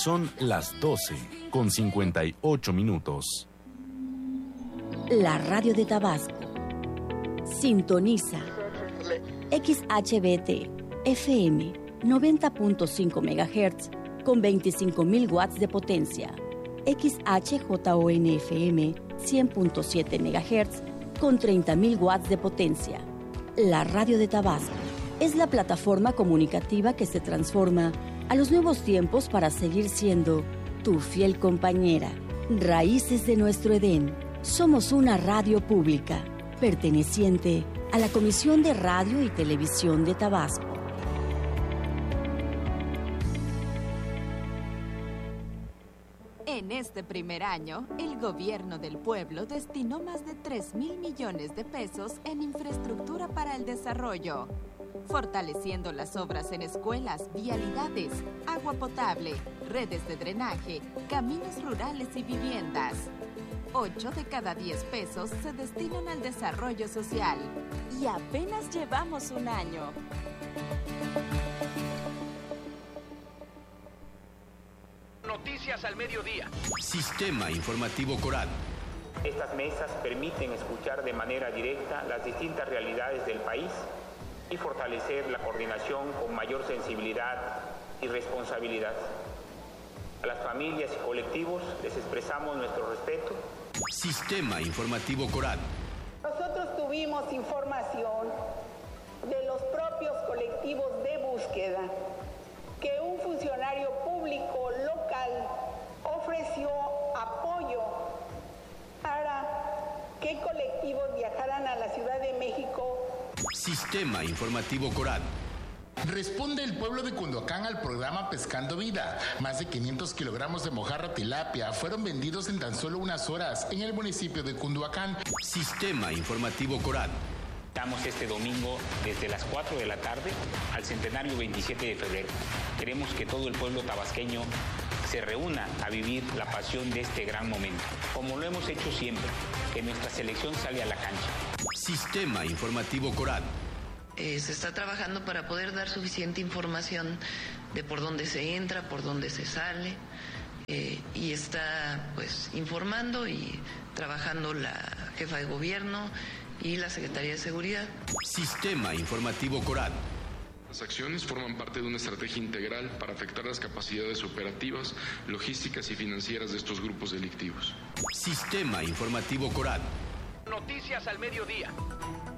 Son las 12:58. La radio de Tabasco. Sintoniza XHBT FM 90.5 MHz con 25.000 watts de potencia. XHJON FM 100.7 MHz con 30.000 watts de potencia. La radio de Tabasco es la plataforma comunicativa que se transforma a los nuevos tiempos para seguir siendo tu fiel compañera. Raíces de nuestro Edén. Somos una radio pública, perteneciente a la Comisión de Radio y Televisión de Tabasco. En este primer año, el gobierno del pueblo destinó más de 3,000 millones de pesos en infraestructura para el desarrollo, fortaleciendo las obras en escuelas, vialidades, agua potable, redes de drenaje, caminos rurales y viviendas. 8 de cada 10 pesos se destinan al desarrollo social. Y apenas llevamos un año. Noticias al mediodía. Sistema Informativo Coral. Estas mesas permiten escuchar de manera directa las distintas realidades del país y fortalecer la coordinación con mayor sensibilidad y responsabilidad. A las familias y colectivos les expresamos nuestro respeto. Sistema Informativo Coral. Nosotros tuvimos información de los propios colectivos de búsqueda que un funcionario público local ofreció apoyo para que colectivos viajaran a la Ciudad de México. Sistema Informativo Coral. Responde el pueblo de Cunduacán al programa Pescando Vida. Más de 500 kilogramos de mojarra tilapia fueron vendidos en tan solo unas horas en el municipio de Cunduacán. Sistema Informativo Coral. Estamos este domingo desde las 4 de la tarde al centenario 27 de febrero. Queremos que todo el pueblo tabasqueño se reúna a vivir la pasión de este gran momento, como lo hemos hecho siempre, que nuestra selección sale a la cancha. Sistema Informativo Coral. Se está trabajando para poder dar suficiente información de por dónde se entra, por dónde se sale, y está pues informando y trabajando la jefa de gobierno y la Secretaría de Seguridad. Sistema Informativo Coral. Las acciones forman parte de una estrategia integral para afectar las capacidades operativas, logísticas y financieras de estos grupos delictivos. Sistema Informativo Coral. Noticias al mediodía.